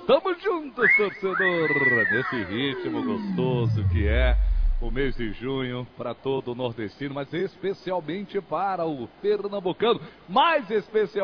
Tamo junto, torcedor, nesse ritmo gostoso que é o mês de junho para todo o nordestino, mas especialmente para o pernambucano, mais especial